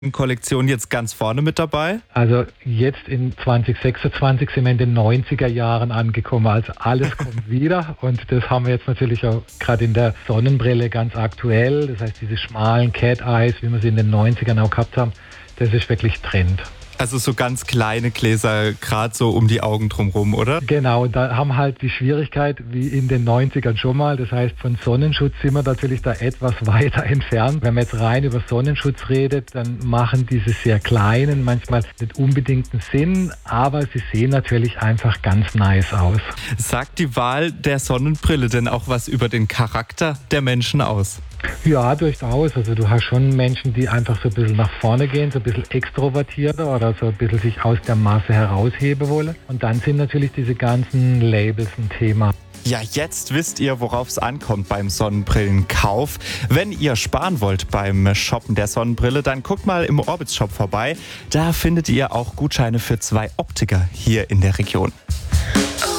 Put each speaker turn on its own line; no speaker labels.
Kollektion jetzt ganz vorne mit dabei?
Also jetzt in 2026 sind wir in den 90er Jahren angekommen. Also alles kommt wieder und das haben wir jetzt natürlich auch gerade in der Sonnenbrille ganz aktuell. Das heißt, diese schmalen Cat Eyes, wie wir sie in den 90ern auch gehabt haben, das ist wirklich Trend.
Also so ganz kleine Gläser, gerade so um die Augen drumherum, oder?
Genau, da haben halt die Schwierigkeit, wie in den 90ern schon mal. Das heißt, von Sonnenschutz sind wir natürlich da etwas weiter entfernt. Wenn man jetzt rein über Sonnenschutz redet, dann machen diese sehr kleinen manchmal nicht unbedingt einen Sinn, aber sie sehen natürlich einfach ganz nice aus.
Sagt die Wahl der Sonnenbrille denn auch was über den Charakter der Menschen aus?
Ja, durchaus. Also du hast schon Menschen, die einfach so ein bisschen nach vorne gehen, so ein bisschen extrovertierter oder so ein bisschen sich aus der Masse herausheben wollen. Und dann sind natürlich diese ganzen Labels ein Thema.
Ja, jetzt wisst ihr, worauf es ankommt beim Sonnenbrillenkauf. Wenn ihr sparen wollt beim Shoppen der Sonnenbrille, dann guckt mal im Orbitz Shop vorbei. Da findet ihr auch Gutscheine für 2 Optiker hier in der Region.